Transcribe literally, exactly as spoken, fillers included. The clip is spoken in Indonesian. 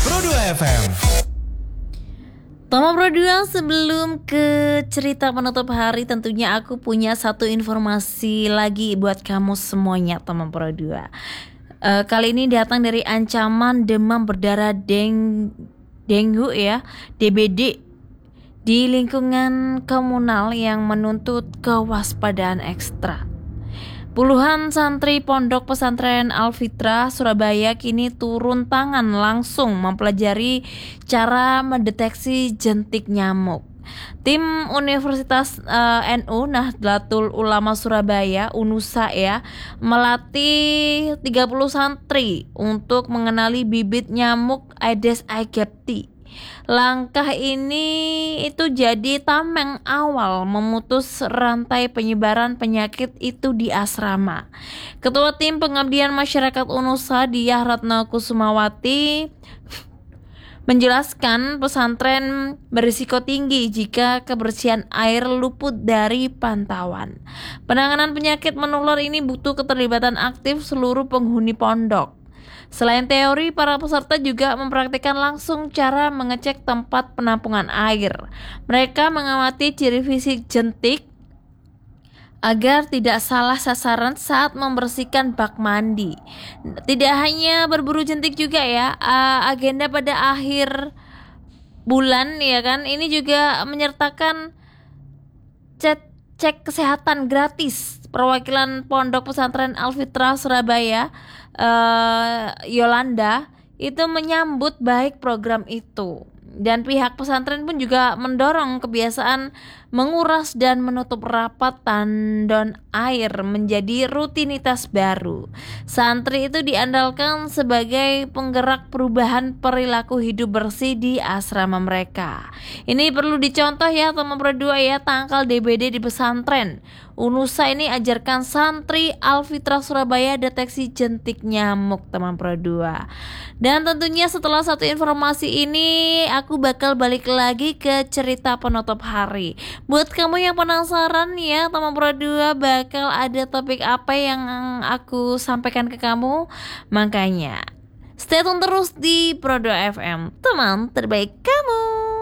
Pro dua F M. Toma Pro dua, sebelum ke cerita penutup hari, tentunya aku punya satu informasi lagi buat kamu semuanya, Toma Pro dua. Uh, kali ini datang dari ancaman demam berdarah deng dengue ya, D B D, di lingkungan komunal yang menuntut kewaspadaan ekstra. Puluhan santri Pondok Pesantren Al-Fitrah Surabaya kini turun tangan langsung mempelajari cara mendeteksi jentik nyamuk. Tim Universitas uh, N U Nahdlatul Ulama Surabaya UNUSA ya melatih tiga puluh santri untuk mengenali bibit nyamuk Aedes aegypti. Langkah ini itu jadi tameng awal memutus rantai penyebaran penyakit itu di asrama. Ketua Tim Pengabdian Masyarakat UNUSA Diah Ratno Kusumawati menjelaskan pesantren berisiko tinggi jika kebersihan air luput dari pantauan. Penanganan penyakit menular ini butuh keterlibatan aktif seluruh penghuni pondok. Selain teori, para peserta juga mempraktikkan langsung cara mengecek tempat penampungan air. Mereka mengamati ciri fisik jentik agar tidak salah sasaran saat membersihkan bak mandi. Tidak hanya berburu jentik juga ya, agenda pada akhir bulan ya kan, ini juga menyertakan cek, cek kesehatan gratis. Perwakilan Pondok Pesantren Al-Fitrah Surabaya, uh, Yolanda, itu menyambut baik program itu. Dan pihak pesantren pun juga mendorong kebiasaan menguras dan menutup rapat tandon air menjadi rutinitas baru. Santri itu diandalkan sebagai penggerak perubahan perilaku hidup bersih di asrama mereka. Ini perlu dicontoh ya teman berdua ya, tangkal D B D di pesantren. UNUSA ini ajarkan santri Al-Fitrah Surabaya deteksi jentik nyamuk teman Pro dua. Dan tentunya setelah satu informasi ini aku bakal balik lagi ke cerita penutup hari. Buat kamu yang penasaran ya teman Pro dua, bakal ada topik apa yang aku sampaikan ke kamu, makanya stay tune terus di Pro dua F M, teman terbaik kamu.